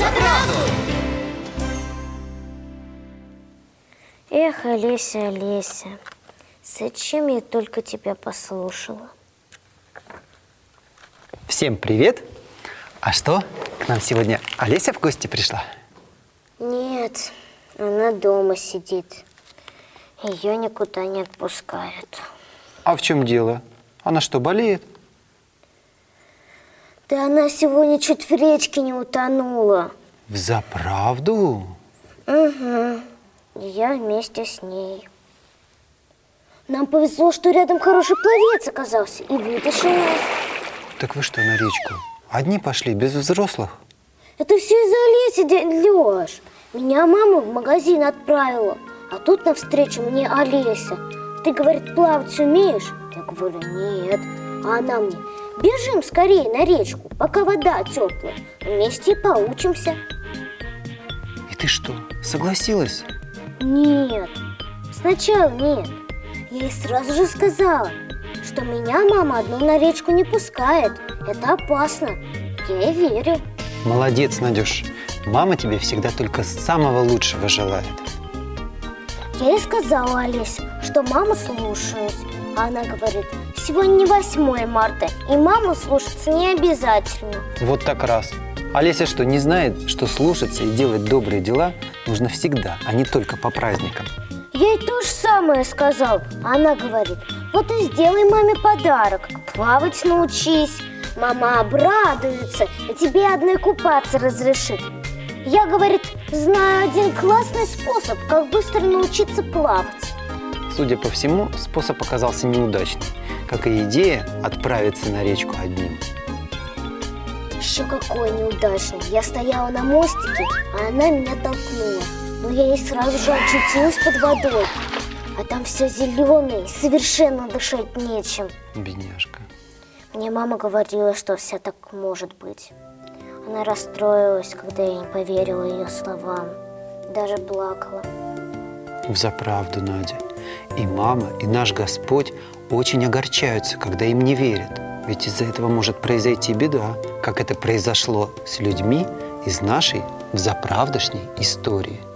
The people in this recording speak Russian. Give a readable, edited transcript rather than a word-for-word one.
Взаправду! Эх, Олеся, Олеся, зачем я только тебя послушала? Всем привет! А что, к нам сегодня Олеся в гости пришла? Нет, она дома сидит. Ее никуда не отпускают. А в чем дело? Она что, болеет? Да она сегодня чуть в речке не утонула. Взаправду? Угу. Я вместе с ней. Нам повезло, что рядом хороший пловец оказался и вытащил нас. Так вы что, на речку? Одни пошли, без взрослых? Это все из-за Олеси, дядь Лёш. Меня мама в магазин отправила. А тут навстречу мне Олеся. Ты, говорит, плавать умеешь? Я говорю, нет. А она мне, бежим скорее на речку, пока вода теплая. Вместе и поучимся. И ты что, согласилась? Нет, сначала нет. Я ей сразу же сказала, что меня мама одну на речку не пускает. Это опасно. Я ей верю. Молодец, Надюш. Мама тебе всегда только самого лучшего желает. Я ей сказала Олесе, что маму слушаюсь. А она говорит, сегодня не 8 марта, и маму слушаться не обязательно. Вот так раз. Олеся что, не знает, что слушаться и делать добрые дела нужно всегда, а не только по праздникам? Я ей то же самое сказал. А она говорит, вот и сделай маме подарок. Плавать научись. Мама обрадуется и тебе одной купаться разрешит. Я, говорит, знаю один классный способ, как быстро научиться плавать. Судя по всему, способ оказался неудачным, как и идея отправиться на речку одним. Еще какой неудачный. Я стояла на мостике, а она меня толкнула. Но я ей сразу же очутилась под водой. А там все зеленое, совершенно дышать нечем. Бедняжка. Мне мама говорила, что все так может быть. Она расстроилась, когда я не поверила ее словам. Даже плакала. Взаправду, Надя. И мама, и наш Господь очень огорчаются, когда им не верят. Ведь из-за этого может произойти беда, как это произошло с людьми из нашей взаправдошней истории.